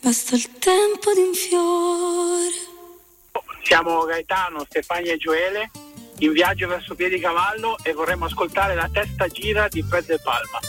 basta il tempo di un fiore. Siamo Gaetano, Stefania e Gioele in viaggio verso Piedicavallo e vorremmo ascoltare La testa gira di Fred De Palma.